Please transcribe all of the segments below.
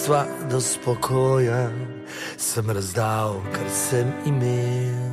sredstva do spokoja sam razdao kar sem imel.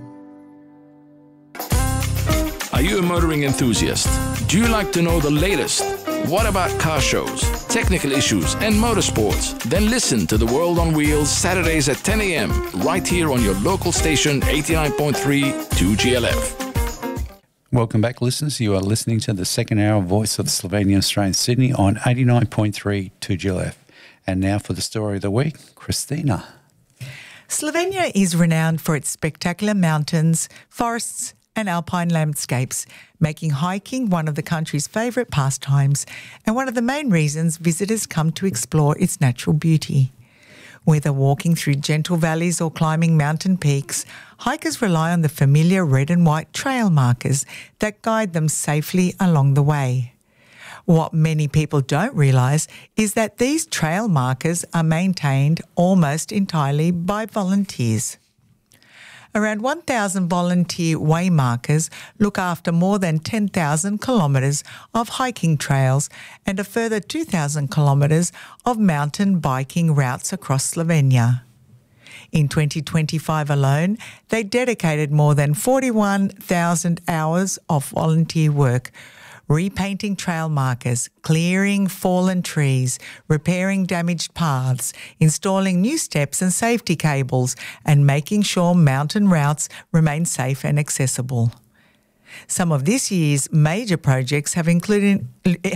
Are you a motoring enthusiast? Do you like to know the latest? What about car shows, technical issues and motorsports? Then listen to The World on Wheels Saturdays at 10 a.m. right here on your local station 89.3 2GLF. Welcome back, listeners. You are listening to the second hour of Voice of Slovenia, Australia, Sydney on 89.3 2GLF. And now for the story of the week, Christina. Slovenia is renowned for its spectacular mountains, forests and alpine landscapes, making hiking one of the country's favourite pastimes and one of the main reasons visitors come to explore its natural beauty. Whether walking through gentle valleys or climbing mountain peaks, hikers rely on the familiar red and white trail markers that guide them safely along the way. What many people don't realise is that these trail markers are maintained almost entirely by volunteers. Around 1,000 volunteer way markers look after more than 10,000 kilometres of hiking trails and a further 2,000 kilometres of mountain biking routes across Slovenia. In 2025 alone, they dedicated more than 41,000 hours of volunteer work, repainting trail markers, clearing fallen trees, repairing damaged paths, installing new steps and safety cables, and making sure mountain routes remain safe and accessible. Some of this year's major projects have included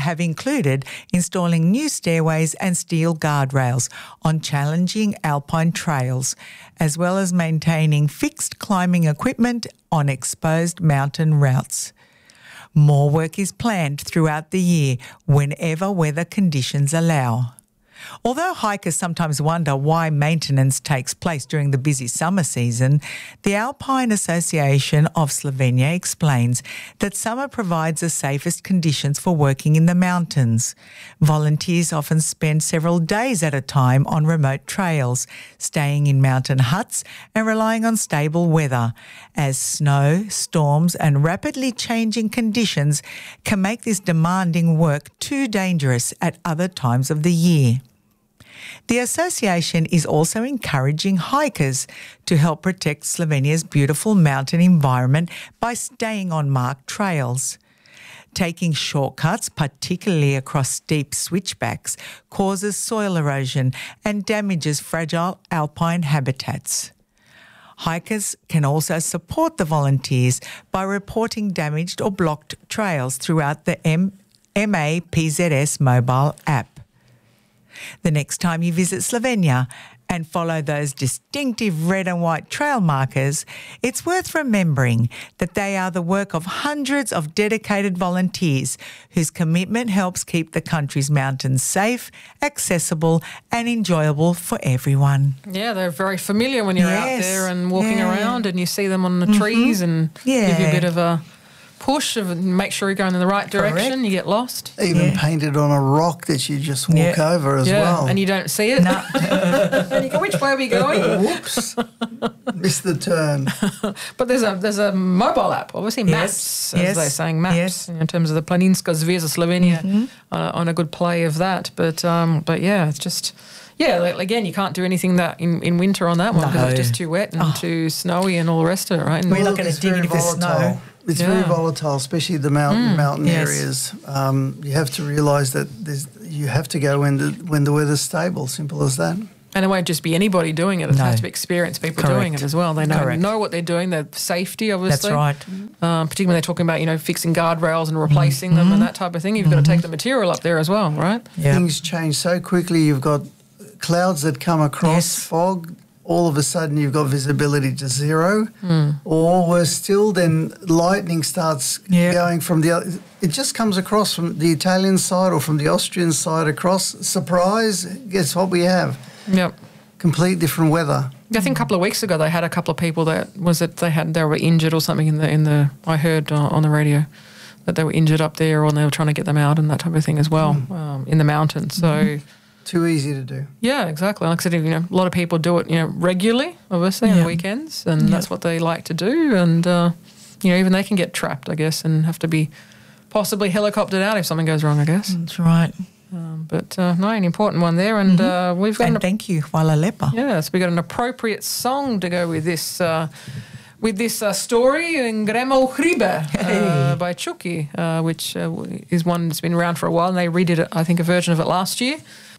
installing new stairways and steel guardrails on challenging alpine trails, as well as maintaining fixed climbing equipment on exposed mountain routes. More work is planned throughout the year whenever weather conditions allow. Although hikers sometimes wonder why maintenance takes place during the busy summer season, the Alpine Association of Slovenia explains that summer provides the safest conditions for working in the mountains. Volunteers often spend several days at a time on remote trails, staying in mountain huts and relying on stable weather, as snow, storms and rapidly changing conditions can make this demanding work too dangerous at other times of the year. The association is also encouraging hikers to help protect Slovenia's beautiful mountain environment by staying on marked trails. Taking shortcuts, particularly across steep switchbacks, causes soil erosion and damages fragile alpine habitats. Hikers can also support the volunteers by reporting damaged or blocked trails throughout the MAPZS mobile app. The next time you visit Slovenia and follow those distinctive red and white trail markers, it's worth remembering that they are the work of hundreds of dedicated volunteers whose commitment helps keep the country's mountains safe, accessible and enjoyable for everyone. Yeah, they're very familiar when you're out there and walking around and you see them on the trees and give you a bit of a push of make sure you're going in the right direction. You get lost. Even painted on a rock that you just walk over as well. And you don't see it. No. And you go, which way are we going? Whoops. Missed the turn. But there's a mobile app, obviously maps, as they're saying, maps in terms of the Planinska Zveza Slovenia on a good play of that. But yeah, it's just... Yeah, again, you can't do anything that in winter on that one because it's just too wet and too snowy and all the rest of it, right? And we're not going to dig into the snow. It's very volatile, especially the mountain areas. You have to realise that you have to go when the weather's stable, simple as that. And it won't just be anybody doing it. It has to be experienced people doing it as well. They know what they're doing, their safety, obviously. That's right. Particularly when they're talking about, fixing guardrails and replacing them and that type of thing. You've got to take the material up there as well, right? Yeah. Things change so quickly. You've got clouds that come across, fog, all of a sudden you've got visibility to zero. Or worse still, then lightning starts going from the other. It just comes across from the Italian side or from the Austrian side across. Surprise, guess what we have? Yep. Complete different weather. I think a couple of weeks ago they had a couple of people they were injured or something in the I heard on the radio that they were injured up there and they were trying to get them out and that type of thing as well in the mountains. So too easy to do. Yeah, exactly. Like I said, a lot of people do it, regularly, obviously, on the weekends, and that's what they like to do. And, even they can get trapped, I guess, and have to be possibly helicoptered out if something goes wrong, I guess. That's right. But no, an important one there, and we've got. And thank you, Walalepa. Yes, we got an appropriate song to go with this. With this story, Gremo Hribe by Chucky, which is one that's been around for a while, and they redid it, I think, a version of it last year.